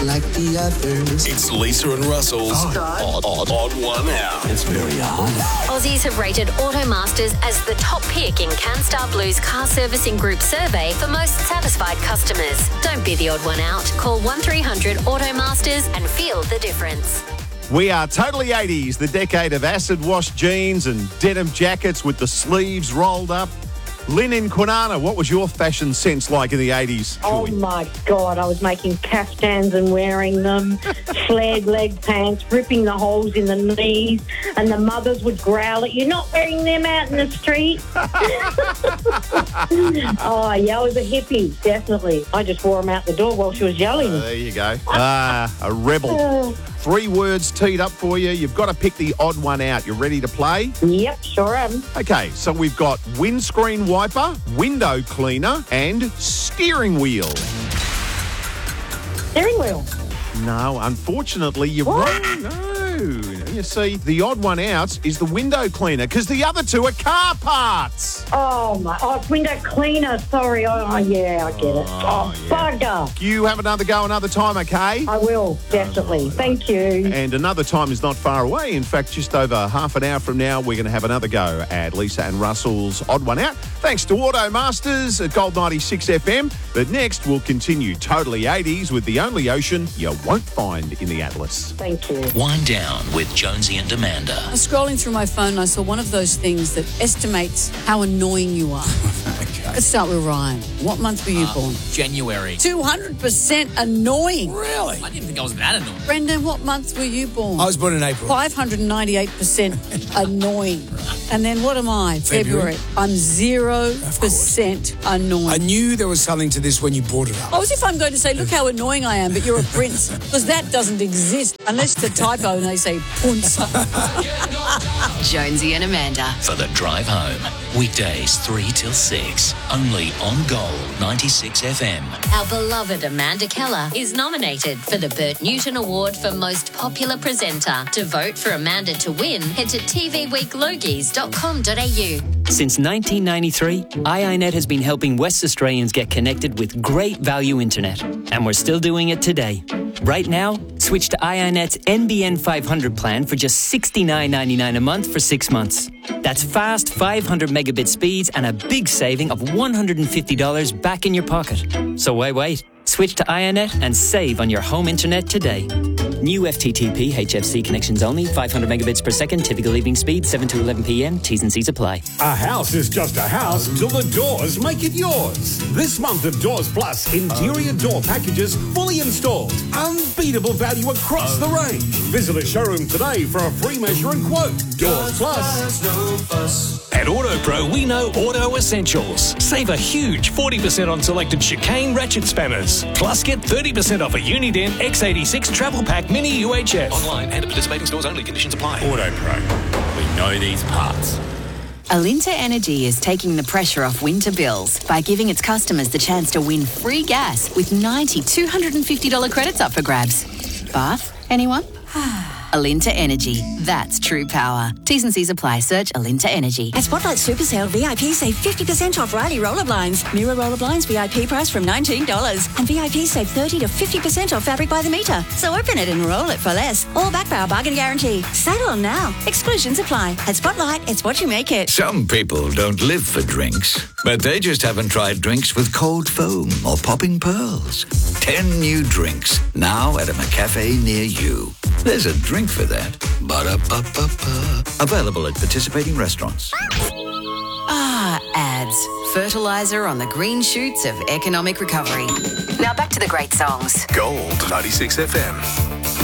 like the others. It's Lisa and Russell's Odd One Out. It's very odd. Aussies have rated Automasters as the top pick in CanStar Blue's car servicing group survey for most satisfied customers. Don't be the odd one out. Call 1300 Automasters and feel the difference. We are totally 80s, the decade of acid-wash jeans and denim jackets with the sleeves rolled up. Lynn in Kwinana, what was your fashion sense like in the 80s? Oh, my God. I was making caftans and wearing them, flared leg pants, ripping the holes in the knees, and the mothers would growl at you, not wearing them out in the street. Oh, yeah, I was a hippie, definitely. I just wore them out the door while she was yelling. There you go. A rebel. 3 words teed up for you. You've got to pick the odd one out. You ready to play? Yep, sure am. Okay, so we've got windscreen wiper, window cleaner, and steering wheel. Steering wheel. No, unfortunately, you're wrong. No. You see, the odd one out is the window cleaner because the other 2 are car parts. Oh, window cleaner. Sorry. Oh, yeah, I get it. Oh, bugger. You have another go another time, okay? I will, definitely. Thank you. And another time is not far away. In fact, just over half an hour from now, we're going to have another go at Lisa and Russell's Odd One Out. Thanks to Automasters at Gold 96 FM. But next, we'll continue totally 80s with the only ocean you won't find in the Atlas. Thank you. Wind down with Jonesy and Amanda. I was scrolling through my phone and I saw one of those things that estimates how annoying you are. Okay. Let's start with Ryan. What month were you born? January. 200% annoying. Really? I didn't think I was that annoying. Brendan, what month were you born? I was born in April. 598% annoying. And then what am I? February. I'm 0% annoying. I knew there was something to this when you brought it up. Oh, as if I'm going to say, look how annoying I am, but you're a prince. Because that doesn't exist unless it's a typo and they say punce. Jonesy and Amanda. For the drive home. Weekdays 3 till 6. Only on Gold 96 FM. Our beloved Amanda Keller is nominated for the Bert Newton Award for Most Popular Presenter. To vote for Amanda to win, head to tvweeklogies.com.au. Since 1993, iiNet has been helping West Australians get connected with great value internet. And we're still doing it today. Right now, switch to iiNet's NBN 500 plan for just $69.99 a month for 6 months. That's fast 500 megabit speeds and a big saving of $150 back in your pocket. So why wait? Switch to iiNet and save on your home internet today. New FTTP HFC connections only, 500 megabits per second, typical evening speed, 7 to 11 p.m. T's and C's apply. A house is just a house till the doors make it yours. This month of Doors Plus, interior door packages fully installed. Unbeatable value across the range. Visit a showroom today for a free measure and quote. Doors Plus. At AutoPro, we know auto essentials. Save a huge 40% on selected chicane ratchet spanners. Plus, get 30% off a Uniden X86 Travel Pack Mini UHF. Online and at participating stores only. Conditions apply. AutoPro. We know these parts. Alinta Energy is taking the pressure off winter bills by giving its customers the chance to win free gas with 90 $250 credits up for grabs. Bath? Anyone? Alinta Energy. That's true power. T's and C's apply. Search Alinta Energy. At Spotlight Super Sale, VIP save 50% off Riley roller blinds. Mirror roller blinds VIP price from $19. And VIP save 30 to 50% off fabric by the metre. So open it and roll it for less. All backed by our bargain guarantee. Settle now. Exclusions apply. At Spotlight, it's what you make it. Some people don't live for drinks, but they just haven't tried drinks with cold foam or popping pearls. 10 new drinks, now at a McCafe near you. There's a drink for that. Ba-da-ba-ba-ba. Available at participating restaurants. Ads. Fertiliser on the green shoots of economic recovery. Now back to the great songs. Gold 96 FM.